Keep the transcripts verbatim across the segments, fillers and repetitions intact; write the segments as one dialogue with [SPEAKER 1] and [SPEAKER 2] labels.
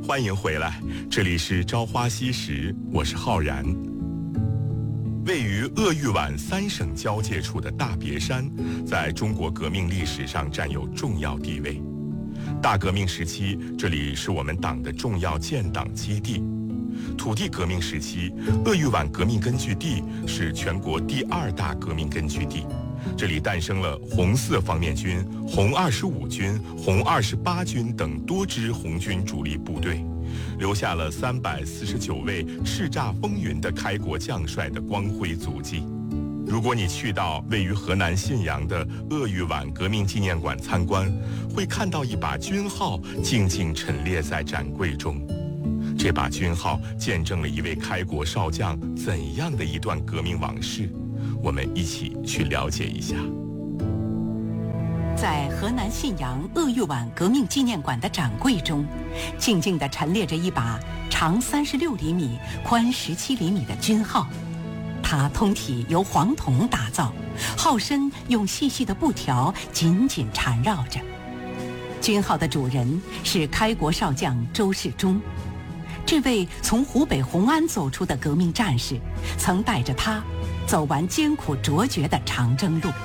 [SPEAKER 1] 欢迎回来，这里是朝花夕拾，我是浩然。位于鄂豫皖三省交界处的大别山，在中国革命历史上占有重要地位。大革命时期，这里是我们党的重要建党基地。土地革命时期，鄂豫皖革命根据地是全国第二大革命根据地，这里诞生了红四方面军、红二十五军、红二十八军等多支红军主力部队，留下了三百四十九位叱咤风云的开国将帅的光辉足迹。如果你去到位于河南信阳的鄂豫皖革命纪念馆参观，会看到一把军号静静陈列在展柜中。这把军号见证了一位开国少将怎样的一段革命往事，我们一起去了解一下。
[SPEAKER 2] 在河南信阳鄂豫皖革命纪念馆的展柜中，静静地陈列着一把长三十六厘米、宽十七厘米的军号。它通体由黄铜打造，号身用细细的布条紧紧缠绕着。军号的主人是开国少将周世忠。这位从湖北红安走出的革命战士，曾带着他走完艰苦卓绝的长征路。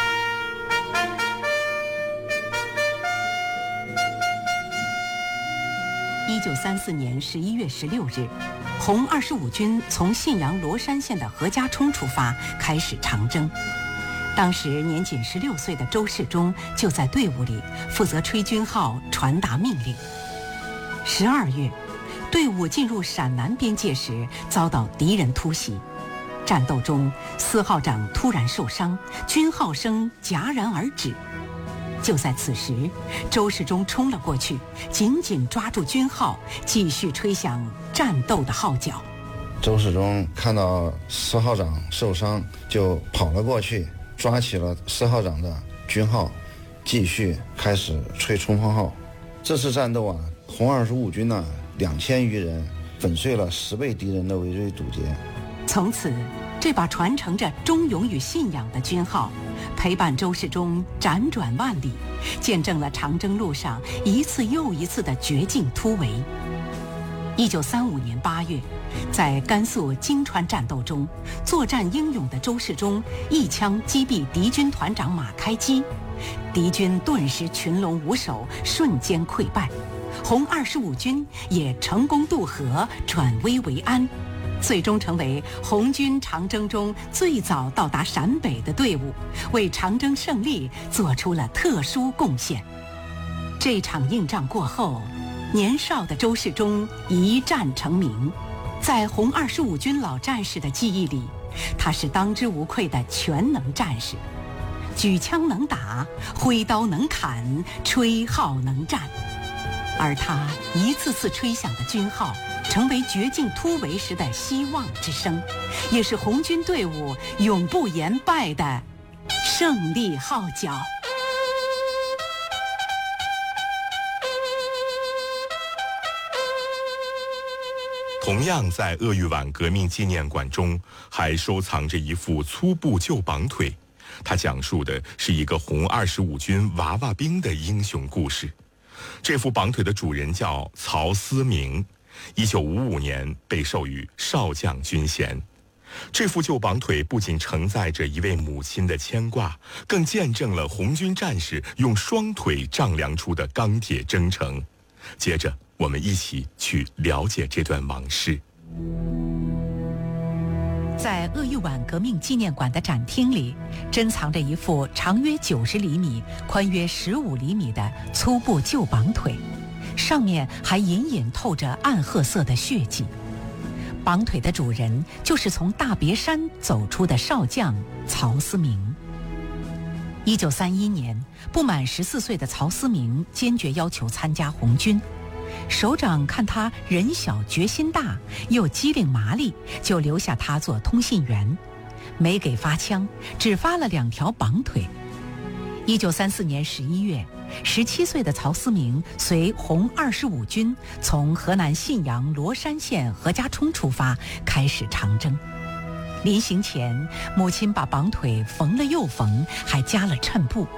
[SPEAKER 2] 一九三四年十一月十六日，红二十五军从信阳罗山县的何家冲出发，开始长征。当时年仅十六岁的周世忠就在队伍里负责吹军号、传达命令。十二月，队伍进入陕南边界时，遭到敌人突袭。战斗中，四号长突然受伤，军号声戛然而止。就在此时，周世忠冲了过去，紧紧抓住军号，继续吹响战斗的号角。
[SPEAKER 3] 周世忠看到四号长受伤，就跑了过去，抓起了四号长的军号，继续开始吹冲锋号。这次战斗啊，红二十五军呢、啊，两千余人粉碎了十倍敌人的围追堵截。
[SPEAKER 2] 从此，这把传承着忠勇与信仰的军号，陪伴周世忠辗转万里，见证了长征路上一次又一次的绝境突围。一九三五年八月，在甘肃金川战斗中，作战英勇的周世忠一枪击毙敌军团长马开基，敌军顿时群龙无首，瞬间溃败。红二十五军也成功渡河，转危为安，最终成为红军长征中最早到达陕北的队伍，为长征胜利做出了特殊贡献。这场硬仗过后，年少的周世忠一战成名，在红二十五军老战士的记忆里，他是当之无愧的全能战士，举枪能打，挥刀能砍，吹号能战。而他一次次吹响的军号，成为绝境突围时的希望之声，也是红军队伍永不言败的胜利号角。
[SPEAKER 1] 同样在鄂豫皖革命纪念馆中，还收藏着一副粗布旧绑腿，它讲述的是一个红二十五军娃娃兵的英雄故事。这副绑腿的主人叫曹思明，一九五五年被授予少将军衔。这副旧绑腿不仅承载着一位母亲的牵挂，更见证了红军战士用双腿丈量出的钢铁征程。接着，我们一起去了解这段往事。
[SPEAKER 2] 在鄂豫皖革命纪念馆的展厅里，珍藏着一副长约九十厘米、宽约十五厘米的粗布旧绑腿，上面还隐隐透着暗褐色的血迹。绑腿的主人就是从大别山走出的少将曹思明。一九三一年，不满十四岁的曹思明坚决要求参加红军。首长看他人小决心大，又机灵麻利，就留下他做通信员，没给发枪，只发了两条绑腿。一九三四年十一月，十七岁的曹思明随红二十五军从河南信阳罗山县何家冲出发，开始长征。临行前，母亲把绑腿缝了又缝，还加了衬布。